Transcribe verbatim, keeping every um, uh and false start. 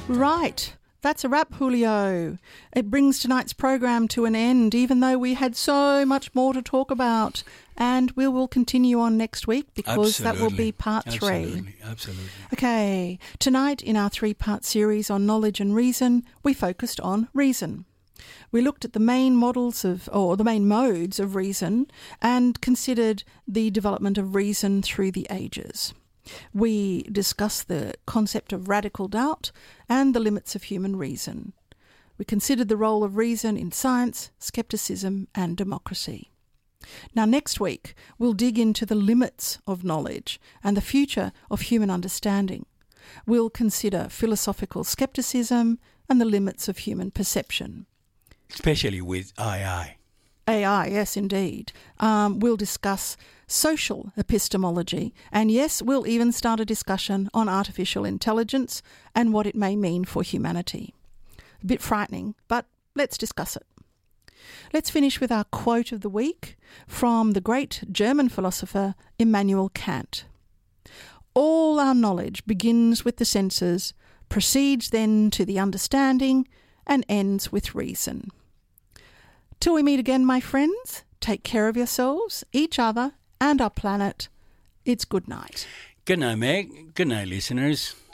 Right. That's a wrap, Julio. It brings tonight's program to an end, even though we had so much more to talk about. And we will continue on next week because Absolutely. that will be part Absolutely. three. Absolutely. Okay. Tonight, in our three-part series on knowledge and reason, we focused on reason. We looked at the main models of, or the main modes of reason, and considered the development of reason through the ages. We discussed the concept of radical doubt and the limits of human reason. We considered the role of reason in science, skepticism, and democracy. Now, next week, we'll dig into the limits of knowledge and the future of human understanding. We'll consider philosophical skepticism and the limits of human perception. Especially with A I. A I, yes, indeed. Um, we'll discuss social epistemology, and yes, we'll even start a discussion on artificial intelligence and what it may mean for humanity. A bit frightening, but let's discuss it. Let's finish with our quote of the week from the great German philosopher Immanuel Kant. All our knowledge begins with the senses, proceeds then to the understanding, and ends with reason. Till we meet again, my friends, take care of yourselves, each other, and our planet. It's good night. Good night, Meg. Good night, listeners.